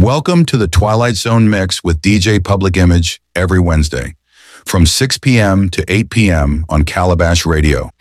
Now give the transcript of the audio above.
Welcome to the Twilight Zone Mix with DJ Public Image every Wednesday from 6 p.m. to 8 p.m. on Calabash Radio.